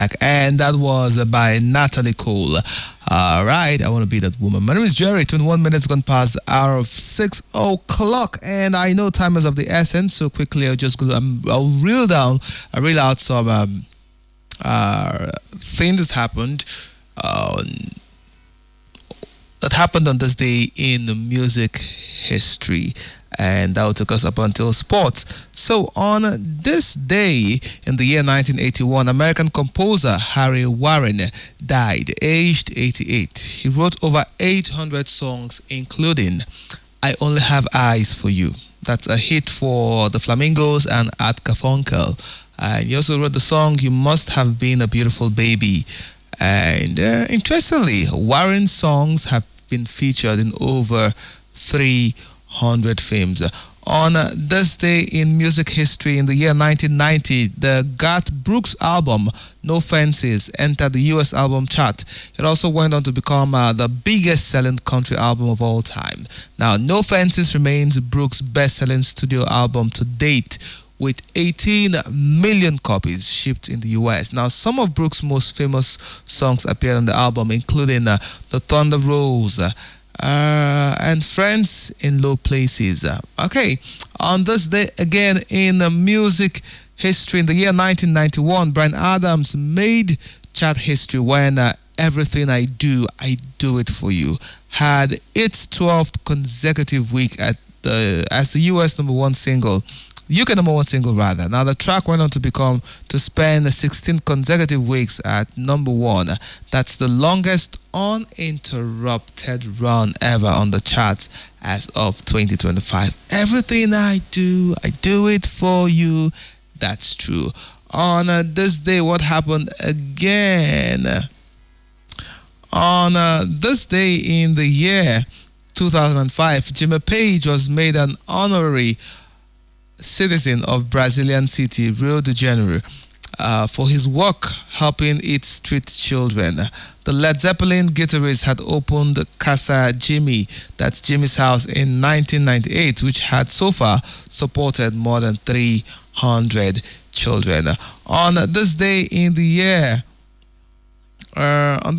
And that was by Natalie Cole. All right, I want to be that woman. My name is Jerry. 21 minutes gone past the hour of 6 o'clock, and I know time is of the essence. So quickly, I'll reel out some things that happened on this day in the music history, and that will take us up until sports. So on this day in the year 1981, American composer Harry Warren died, aged 88. He wrote over 800 songs, including I Only Have Eyes for You. That's a hit for the Flamingos and Art Garfunkel. And he also wrote the song You Must Have Been a Beautiful Baby. And interestingly, Warren's songs have been featured in over 300 films. On this day in music history, in the year 1990, the Garth Brooks album No Fences entered the US album chart. It also went on to become the biggest selling country album of all time. Now, No Fences remains Brooks' best-selling studio album to date, with 18 million copies shipped in the US. Now, some of Brooks' most famous songs appeared on the album, including The Thunder Rolls, and Friends in Low Places. Okay, on this day again in music history, in the year 1991, Bryan Adams made chart history when Everything I Do It For You had its 12th consecutive week as the US number one single. UK number one single rather. Now the track went on to spend 16 consecutive weeks at number one. That's the longest uninterrupted run ever on the charts as of 2025. Everything I do it for you. That's true. On this day, what happened again? On this day in the year 2005, Jimmy Page was made an honorary citizen of Brazilian city Rio de Janeiro for his work helping its street children. The Led Zeppelin guitarist had opened Casa Jimmy, that's Jimmy's house, in 1998, which had so far supported more than 300 children. On this day in the year, in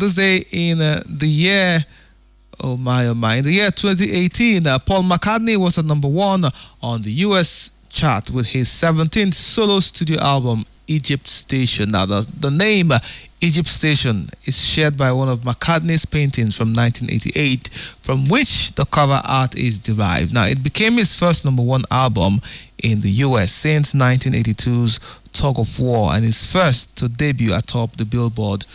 the year 2018, Paul McCartney was at number one on the US chart with his 17th solo studio album, Egypt Station. Now, the name Egypt Station is shared by one of McCartney's paintings from 1988, from which the cover art is derived. Now, it became his first number one album in the US since 1982's Tug of War, and his first to debut atop the Billboard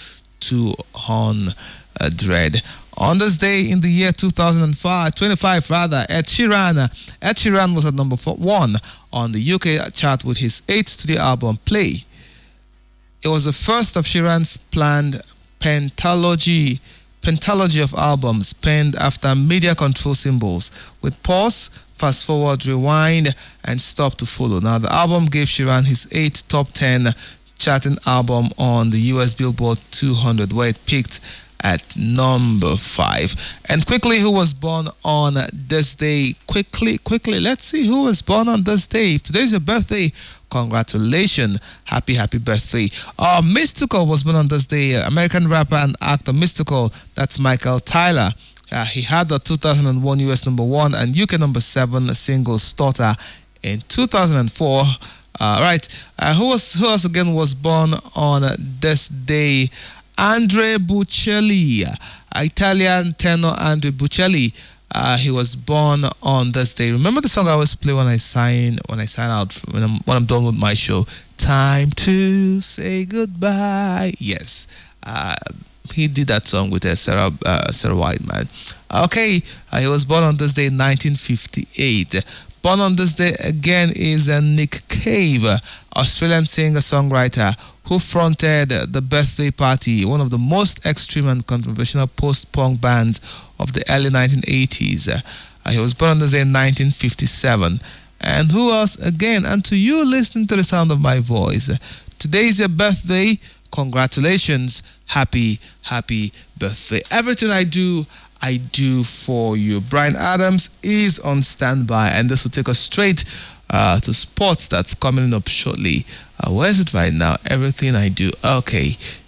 200. On this day in the year 2025, Ed Sheeran was at number 1 on the UK chart with his 8th studio album, Play. It was the first of Sheeran's planned pentalogy of albums penned after media control symbols, with pause, fast forward, rewind, and stop to follow. Now, the album gave Sheeran his 8th top 10 charting album on the US Billboard 200, where it peaked at number 5. And quickly, who was born on this day? Quickly, let's see who was born on this day. If today's your birthday, congratulations, happy birthday. Mystical was born on this day. American rapper and actor Mystical, that's Michael Tyler. He had the 2001 US number 1 and UK number 7 single Stutter in 2004. Who else again was born on this day? Andrea Bocelli, Italian tenor Andrea Bocelli. He was born on this day. Remember the song I always play when I sign out, when I'm done with my show? Time to say goodbye. Yes, he did that song with Sarah Whiteman. Okay, he was born on this day in 1958. Born on this day again is Nick Cave, Australian singer-songwriter who fronted the Birthday Party, one of the most extreme and controversial post-punk bands of the early 1980s. He was born on this day in 1957. And who else again? And to you listening to the sound of my voice, today is your birthday. Congratulations. Happy birthday. Everything I do for you. Bryan Adams is on standby, and this will take us straight to sports that's coming up shortly. Where is it right now? Everything I do. Okay.